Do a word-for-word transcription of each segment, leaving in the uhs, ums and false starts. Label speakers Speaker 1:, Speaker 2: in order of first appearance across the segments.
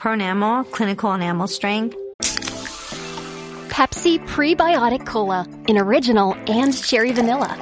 Speaker 1: Pronamel, clinical enamel strength.
Speaker 2: Pepsi Prebiotic Cola in original and cherry vanilla.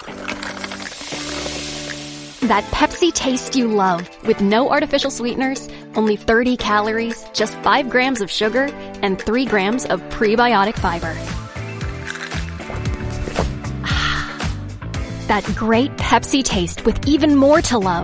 Speaker 2: That Pepsi taste you love with no artificial sweeteners, only thirty calories, just five grams of sugar, and three grams of prebiotic fiber. That great Pepsi taste with even more to love.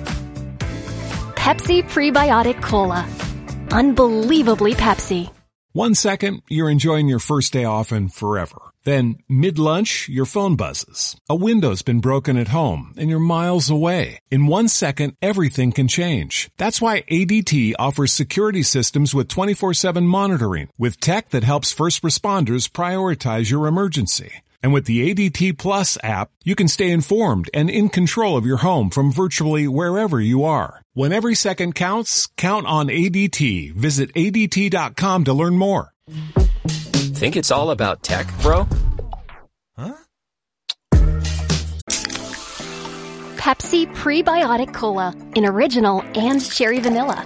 Speaker 2: Pepsi Prebiotic Cola. Unbelievably Pepsi.
Speaker 3: One second, you're enjoying your first day off and forever. Then, mid-lunch, your phone buzzes. A window's been broken at home, and you're miles away. In one second, everything can change. That's why A D T offers security systems with twenty-four seven monitoring, with tech that helps first responders prioritize your emergency. And with the A D T Plus app, you can stay informed and in control of your home from virtually wherever you are. When every second counts, count on A D T. Visit A D T dot com to learn more.
Speaker 4: Think it's all about tech, bro?
Speaker 2: Huh? Pepsi Prebiotic Cola in original and cherry vanilla.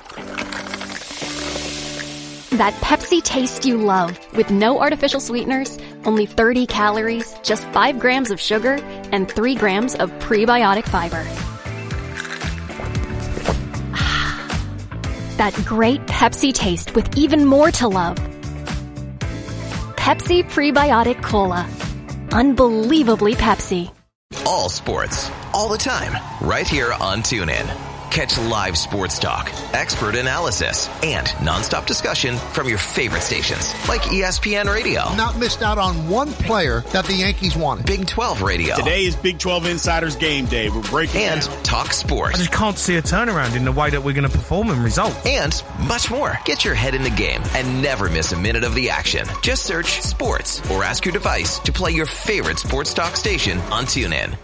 Speaker 2: That Pepsi taste you love with no artificial sweeteners, only thirty calories, just five grams of sugar, and three grams of prebiotic fiber. That great Pepsi taste with even more to love. Pepsi Prebiotic Cola. Unbelievably Pepsi.
Speaker 5: All sports, all the time, right here on TuneIn. Catch live sports talk, expert analysis, and nonstop discussion from your favorite stations, like E S P N Radio.
Speaker 6: Not missed out on one player that the Yankees wanted.
Speaker 5: Big twelve Radio.
Speaker 7: Today is Big twelve Insiders Game Day. We're breaking
Speaker 5: And
Speaker 7: down.
Speaker 5: Talk Sports.
Speaker 8: I just can't see a turnaround in the way that we're going to perform and result.
Speaker 5: And much more. Get your head in the game and never miss a minute of the action. Just search Sports or ask your device to play your favorite sports talk station on TuneIn.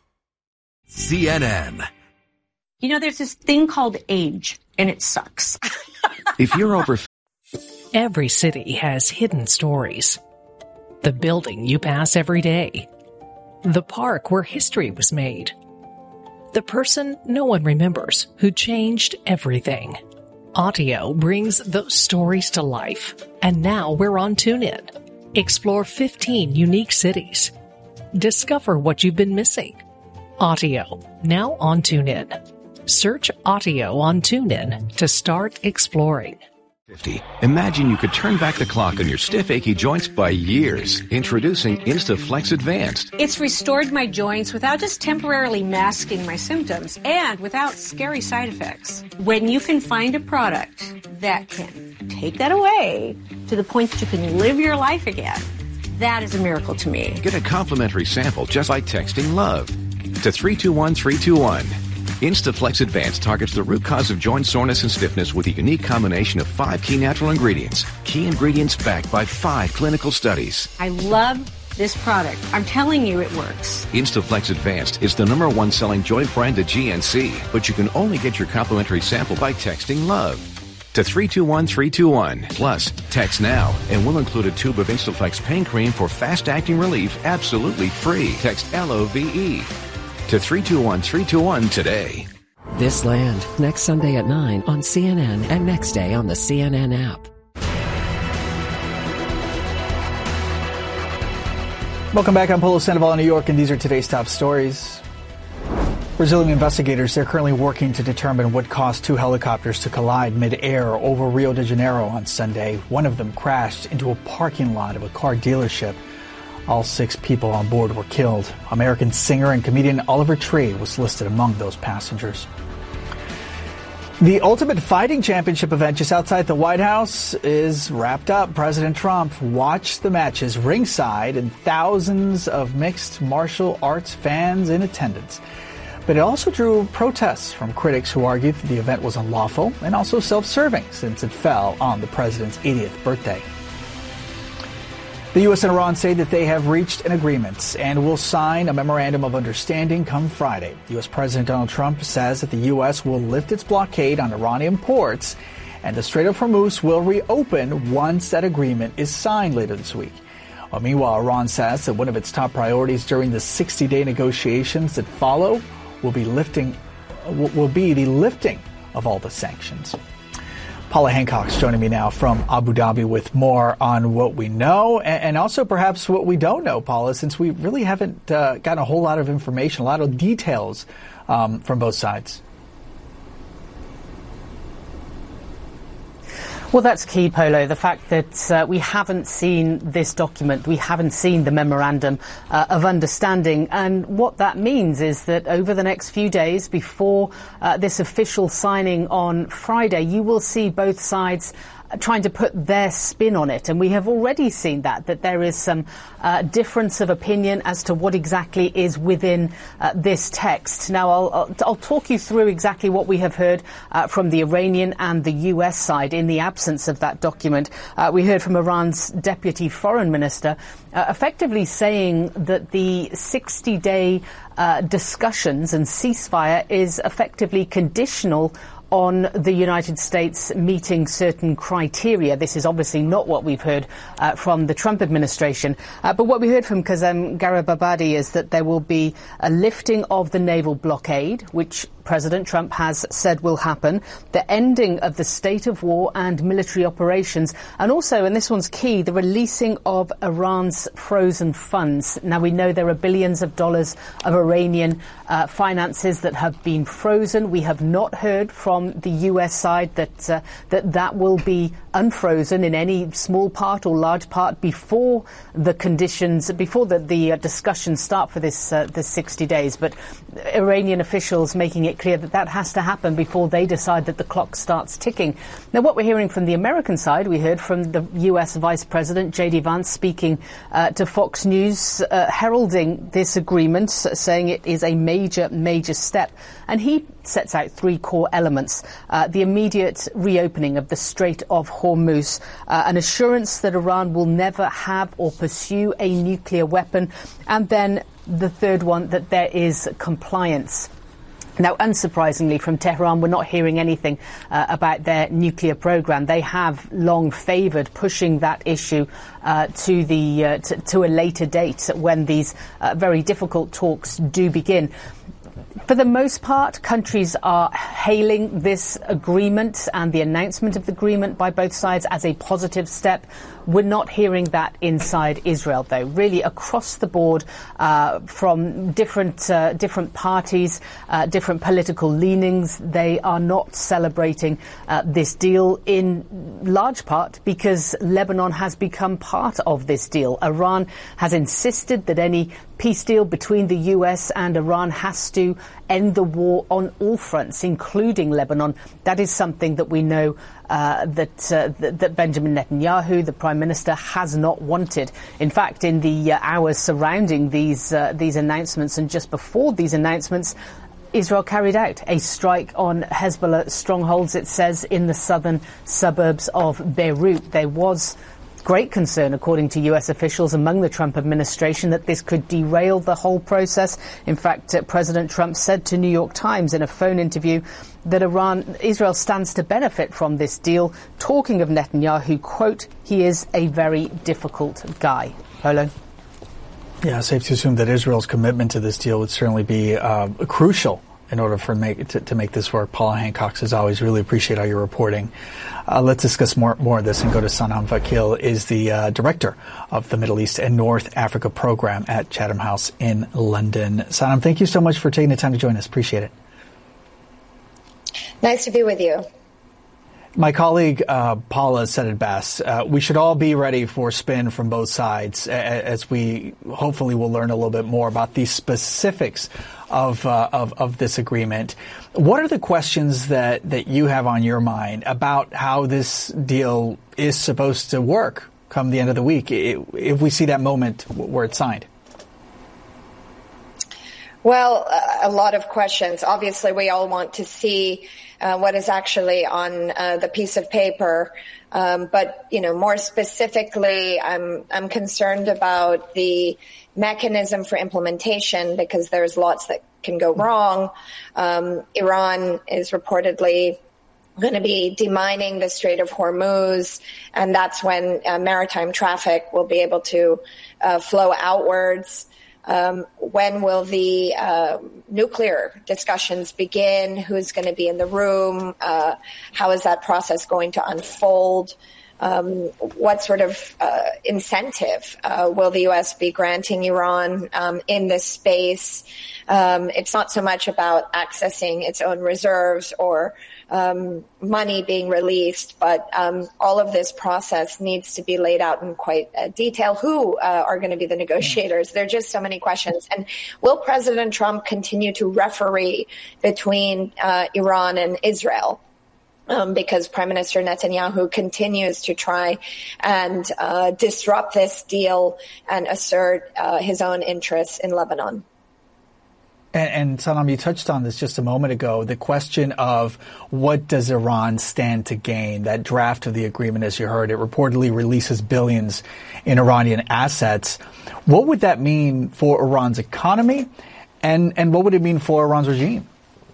Speaker 9: C N N.
Speaker 10: You know, there's this thing called age, and it sucks.
Speaker 9: If you're over...
Speaker 11: Every city has hidden stories. The building you pass every day. The park where history was made. The person no one remembers who changed everything. Audio brings those stories to life. And now we're on TuneIn. Explore fifteen unique cities. Discover what you've been missing. Audio, now on TuneIn. Search Audio on TuneIn to start exploring.
Speaker 9: fifty. Imagine you could turn back the clock on your stiff, achy joints by years. Introducing InstaFlex Advanced.
Speaker 10: It's restored my joints without just temporarily masking my symptoms and without scary side effects. When you can find a product that can take that away to the point that you can live your life again, that is a miracle to me.
Speaker 9: Get a complimentary sample just like texting LOVE to three two one three two one. InstaFlex Advanced targets the root cause of joint soreness and stiffness with a unique combination of five key natural ingredients. Key ingredients backed by five clinical studies.
Speaker 10: I love this product. I'm telling you it works.
Speaker 9: InstaFlex Advanced is the number one selling joint brand at G N C, but you can only get your complimentary sample by texting LOVE to three two one three two one. Plus, text now and we'll include a tube of InstaFlex pain cream for fast-acting relief absolutely free. Text L O V E to three two one three two one today.
Speaker 12: This Land, next Sunday at nine on C N N and next day on the C N N app.
Speaker 13: Welcome back. I'm Polo Sandoval in New York, and these are today's top stories. Brazilian investigators, they're currently working to determine what caused two helicopters to collide mid-air over Rio de Janeiro on Sunday. One of them crashed into a parking lot of a car dealership. All six people on board were killed. American singer and comedian Oliver Tree was listed among those passengers. The Ultimate Fighting Championship event just outside the White House is wrapped up. President Trump watched the matches ringside and thousands of mixed martial arts fans in attendance. But it also drew protests from critics who argued that the event was unlawful and also self-serving since it fell on the president's eightieth birthday. The U S and Iran say that they have reached an agreement and will sign a memorandum of understanding come Friday. U S President Donald Trump says that the U S will lift its blockade on Iranian ports and the Strait of Hormuz will reopen once that agreement is signed later this week. Well, meanwhile, Iran says that one of its top priorities during the sixty-day negotiations that follow will be lifting, will be the lifting of all the sanctions. Paula Hancock's joining me now from Abu Dhabi with more on what we know and also perhaps what we don't know, Paula, since we really haven't uh, gotten a whole lot of information, a lot of details um, from both sides.
Speaker 14: Well, that's key, Polo, the fact that uh, we haven't seen this document, we haven't seen the memorandum uh, of understanding. And what that means is that over the next few days before uh, this official signing on Friday, you will see both sides trying to put their spin on it. And we have already seen that, that there is some uh, difference of opinion as to what exactly is within uh, this text. Now, I'll, I'll, I'll talk you through exactly what we have heard uh, from the Iranian and the U S side in the absence of that document. Uh, we heard from Iran's deputy foreign minister uh, effectively saying that the sixty-day uh, discussions and ceasefire is effectively conditional on the United States meeting certain criteria. This is obviously not what we've heard uh, from the Trump administration. Uh, but what we heard from Kazem Garibabadi is that there will be a lifting of the naval blockade, which President Trump has said will happen, the ending of the state of war and military operations, and also, and this one's key, the releasing of Iran's frozen funds. Now, we know there are billions of dollars of Iranian uh, finances that have been frozen. We have not heard from the U S side that uh, that that will be unfrozen in any small part or large part before the conditions, before the, the uh, discussions start for this uh, this sixty days. But Iranian officials making it clear that that has to happen before they decide that the clock starts ticking. Now, what we're hearing from the American side, we heard from the U S Vice President J D Vance speaking uh, to Fox News, uh, heralding this agreement, saying it is a major, major step. And he sets out three core elements. Uh, the immediate reopening of the Strait of Hormuz, uh, an assurance that Iran will never have or pursue a nuclear weapon, and then the third one, that there is compliance. Now, unsurprisingly, from Tehran, we're not hearing anything uh, about their nuclear program. They have long favoured pushing that issue uh, to the uh, to, to a later date when these uh, very difficult talks do begin. For the most part, countries are hailing this agreement and the announcement of the agreement by both sides as a positive step. We're not hearing that inside Israel, though. Really, across the board, uh, from different uh, different parties, uh, different political leanings, they are not celebrating uh, this deal, in large part because Lebanon has become part of this deal. Iran has insisted that any peace deal between the U S and Iran has to end the war on all fronts, including Lebanon. That is something that we know uh, that, uh, that that Benjamin Netanyahu, the Prime Minister, has not wanted. In fact, in the uh, hours surrounding these uh, these announcements and just before these announcements, Israel carried out a strike on Hezbollah strongholds, it says, in the southern suburbs of Beirut. There was great concern, according to U S officials among the Trump administration, that this could derail the whole process. In fact, uh, President Trump said to New York Times in a phone interview that Iran, Israel stands to benefit from this deal, talking of Netanyahu, quote, he is a very difficult guy. Polo?
Speaker 13: Yeah, safe to assume that Israel's commitment to this deal would certainly be uh, crucial in order for make, to, to make this work. Paula Hancock, as always, really appreciate all your reporting. Uh, let's discuss more more of this and go to Sanam Vakil, is the uh, director of the Middle East and North Africa program at Chatham House in London. Sanam, thank you so much for taking the time to join us. Appreciate it.
Speaker 15: Nice to be with you.
Speaker 13: My colleague uh, Paula said it best. Uh, we should all be ready for spin from both sides, as we hopefully will learn a little bit more about the specifics of uh, of, of this agreement. What are the questions that, that you have on your mind about how this deal is supposed to work come the end of the week, if we see that moment where it's signed?
Speaker 15: Well, a lot of questions. Obviously, we all want to see uh, what is actually on uh, the piece of paper. Um, but, you know, more specifically, I'm I'm concerned about the mechanism for implementation, because there's lots that can go wrong. Um, Iran is reportedly going to be demining the Strait of Hormuz, and that's when uh, maritime traffic will be able to uh, flow outwards. Um, when will the uh, nuclear discussions begin? Who's going to be in the room? Uh, how is that process going to unfold? Um, what sort of uh, incentive uh, will the U S be granting Iran um, in this space? Um, it's not so much about accessing its own reserves or um, money being released, but um, all of this process needs to be laid out in quite uh, detail. Who uh, are going to be the negotiators? There are just so many questions. And will President Trump continue to referee between uh, Iran and Israel? Um, because Prime Minister Netanyahu continues to try and uh, disrupt this deal and assert uh, his own interests in Lebanon.
Speaker 13: And, and Sanam, you touched on this just a moment ago, the question of what does Iran stand to gain? That draft of the agreement, as you heard, it reportedly releases billions in Iranian assets. What would that mean for Iran's economy? And, and what would it mean for Iran's regime?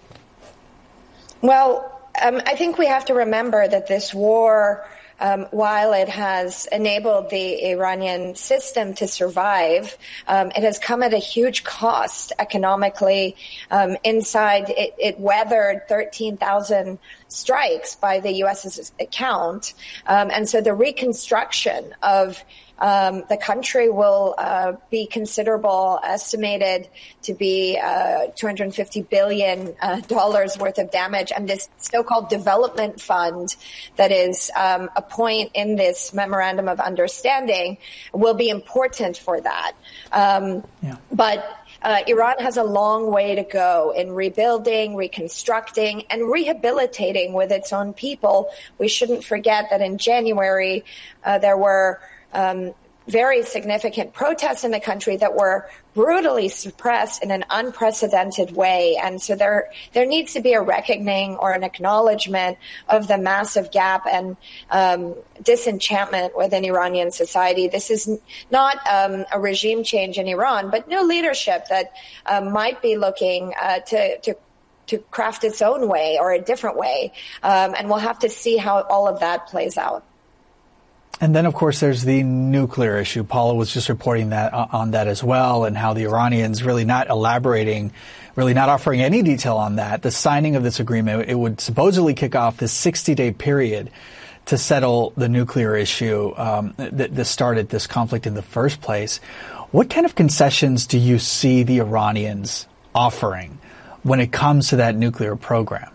Speaker 15: Well, Um, I think we have to remember that this war, um, while it has enabled the Iranian system to survive, um, it has come at a huge cost economically. Um, inside, it, it weathered thirteen thousand strikes by the U S's account. Um, and so the reconstruction of Um, the country will uh, be considerable, estimated to be uh, two hundred fifty billion dollars uh, worth of damage. And this so-called development fund that is um, a point in this memorandum of understanding will be important for that. Um, yeah. But Uh, Iran has a long way to go in rebuilding, reconstructing, and rehabilitating with its own people. We shouldn't forget that in January, uh, there were um, very significant protests in the country that were brutally suppressed in an unprecedented way. And so there there needs to be a reckoning or an acknowledgement of the massive gap and um, disenchantment within Iranian society. This is not um, a regime change in Iran, but new leadership that uh, might be looking uh, to, to to craft its own way or a different way. Um, and we'll have to see how all of that plays out.
Speaker 13: And then, of course, there's the nuclear issue. Paula was just reporting that uh, on that as well, and how the Iranians really not elaborating, really not offering any detail on that. The signing of this agreement, it would supposedly kick off this sixty-day period to settle the nuclear issue um, that, that started this conflict in the first place. What kind of concessions do you see the Iranians offering when it comes to that nuclear program?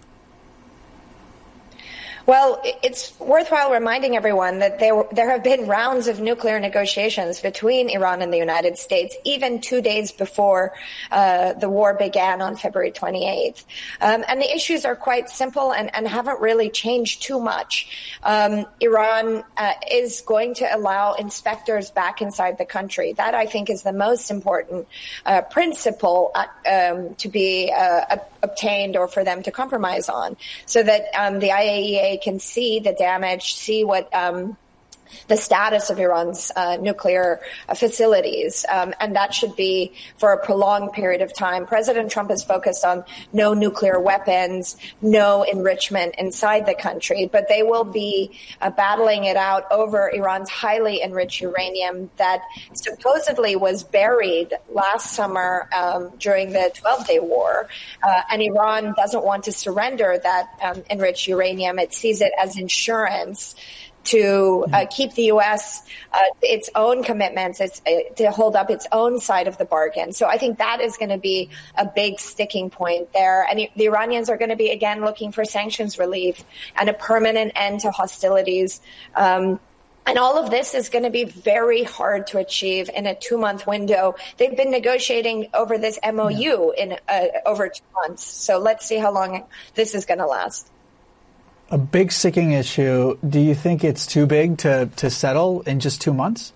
Speaker 15: Well, it's worthwhile reminding everyone that there there have been rounds of nuclear negotiations between Iran and the United States, even two days before uh, the war began on February twenty-eighth. Um, and the issues are quite simple and, and haven't really changed too much. Um, Iran uh, is going to allow inspectors back inside the country. That, I think, is the most important uh, principle uh, um, to be uh, obtained or for them to compromise on, so that um, the I A E A can see the damage, see what um, the status of Iran's uh, nuclear uh, facilities, um, and that should be for a prolonged period of time. President Trump is focused on no nuclear weapons, no enrichment inside the country, but they will be uh, battling it out over Iran's highly enriched uranium that supposedly was buried last summer um, during the twelve-day war, uh, and Iran doesn't want to surrender that um, enriched uranium. It sees it as insurance to uh, keep the U S uh, its own commitments, it's, uh, to hold up its own side of the bargain. So I think that is going to be a big sticking point there. And the Iranians are going to be, again, looking for sanctions relief and a permanent end to hostilities. Um, and all of this is going to be very hard to achieve in a two-month window. They've been negotiating over this M O U yeah. in uh, over two months. So let's see how long this is going to last.
Speaker 13: A big sticking issue. Do you think it's too big to, to settle in just two months?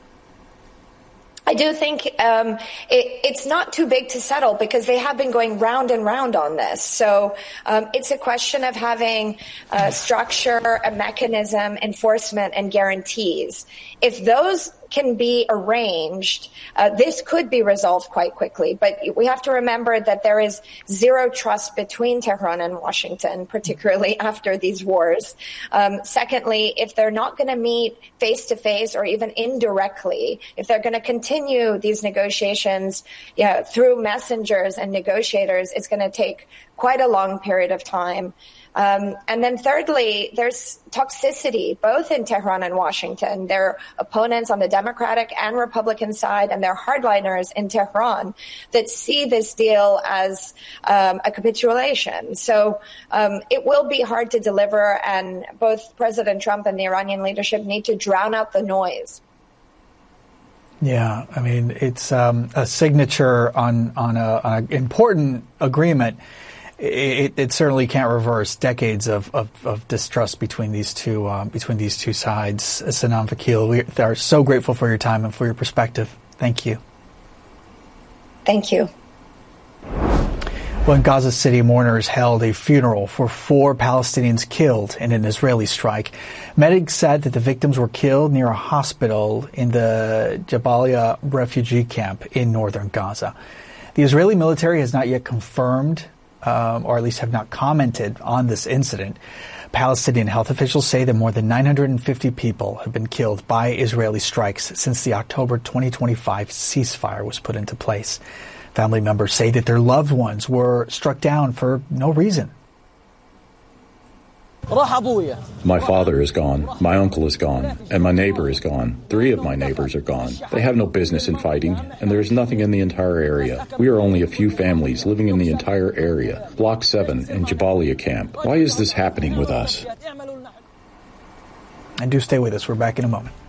Speaker 15: I do think um, it, it's not too big to settle because they have been going round and round on this. So um, it's a question of having a structure, a mechanism, enforcement, and guarantees. If those can be arranged, uh, this could be resolved quite quickly. But we have to remember that there is zero trust between Tehran and Washington, particularly after these wars. Um, secondly, if they're not going to meet face-to-face or even indirectly, if they're going to continue these negotiations you know, through messengers and negotiators, it's going to take quite a long period of time. Um, and then thirdly, there's toxicity, both in Tehran and Washington. There are opponents on the Democratic and Republican side, and there are hardliners in Tehran that see this deal as um, a capitulation. So um, it will be hard to deliver, and both President Trump and the Iranian leadership need to drown out the noise.
Speaker 13: Yeah, I mean, it's um, a signature on, on an important agreement. It, it certainly can't reverse decades of, of, of distrust between these two um, between these two sides. Sanam Vakil, we are so grateful for your time and for your perspective. Thank you.
Speaker 15: Thank you.
Speaker 13: Well, in Gaza City, mourners held a funeral for four Palestinians killed in an Israeli strike. Medics said that the victims were killed near a hospital in the Jabalia refugee camp in northern Gaza. The Israeli military has not yet confirmed Um, or at least have not commented on this incident. Palestinian health officials say that more than nine hundred fifty people have been killed by Israeli strikes since the October twenty twenty-five ceasefire was put into place. Family members say that their loved ones were struck down for no reason.
Speaker 16: My father is gone, my uncle is gone, and my neighbor is gone. Three of my neighbors are gone. They have no business in fighting, and there is nothing in the entire area. We are only a few families living in the entire area. Block seven and Jabalia camp. Why is this happening with us?
Speaker 13: And do stay with us. We're back in a moment.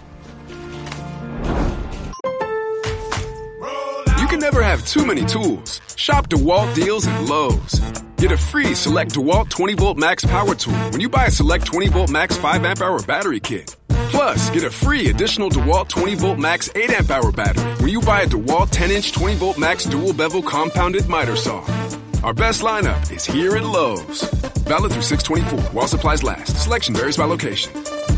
Speaker 17: You can never have too many tools. Shop DeWalt deals at Lowe's. Get a free Select DeWalt twenty volt Max Power Tool when you buy a Select twenty volt Max five amp hour battery kit. Plus, get a free additional DeWalt twenty volt Max eight amp hour battery when you buy a DeWalt ten inch twenty volt Max dual bevel compounded miter saw. Our best lineup is here at Lowe's. Valid through six twenty-four while supplies last. Selection varies by location.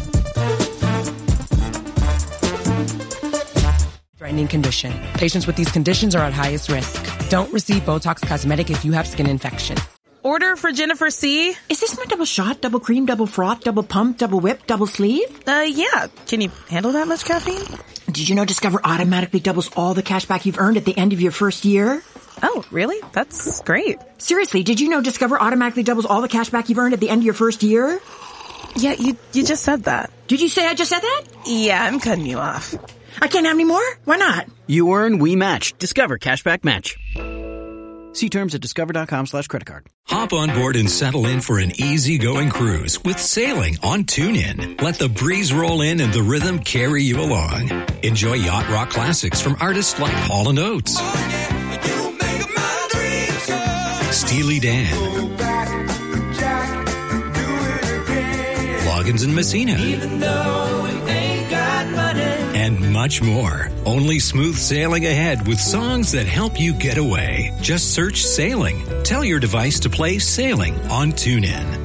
Speaker 18: Threatening condition. Patients with these conditions are at highest risk. Don't receive Botox Cosmetic if you have skin infection.
Speaker 19: Order for Jennifer C.
Speaker 20: Is this my double shot, double cream, double froth, double pump, double whip, double sleeve?
Speaker 19: Uh, yeah. Can you handle that much caffeine?
Speaker 20: Did you know Discover automatically doubles all the cash back you've earned at the end of your first year?
Speaker 19: Oh, really? That's great.
Speaker 20: Seriously, did you know Discover automatically doubles all the cash back you've earned at the end of your first year?
Speaker 19: Yeah, you you just said that.
Speaker 20: Did you say I just said that?
Speaker 19: Yeah, I'm cutting you off.
Speaker 20: I can't have any more? Why not?
Speaker 21: You earn, we match. Discover Cashback Match. See terms at discover.com slash credit card.
Speaker 22: Hop on board and settle in for an easygoing cruise with sailing on TuneIn. Let the breeze roll in and the rhythm carry you along. Enjoy yacht rock classics from artists like Hall and Oates, oh, yeah, you make my dreams come. Steely Dan, go back, Jack, do it again. Loggins and Messina. Even though we ain't got money. And much more. Only smooth sailing ahead with songs that help you get away. Just search Sailing. Tell your device to play Sailing on TuneIn.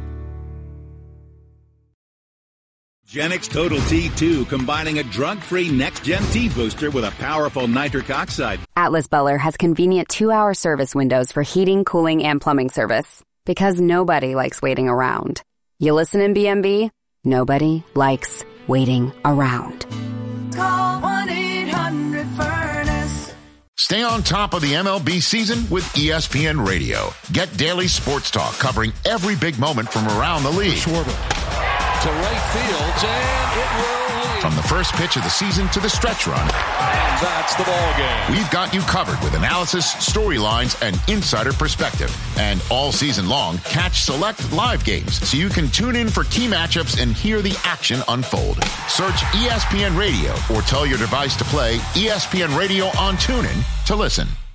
Speaker 7: Genix Total T two, combining a drug-free next-gen tea booster with a powerful nitric oxide.
Speaker 23: Atlas Beller has convenient two-hour service windows for heating, cooling, and plumbing service. Because nobody likes waiting around. You listen in B M B? Nobody likes waiting around.
Speaker 24: Call one eight hundred furnace.
Speaker 25: Stay on top of the M L B season with E S P N Radio. Get daily sports talk covering every big moment from around the league.
Speaker 26: Schwarber to right field, and it will lead.
Speaker 25: From the first pitch of the season to the stretch run.
Speaker 26: And that's the ball game.
Speaker 25: We've got you covered with analysis, storylines, and insider perspective. And all season long, catch select live games so you can tune in for key matchups and hear the action unfold. Search E S P N Radio or tell your device to play E S P N Radio on TuneIn to listen.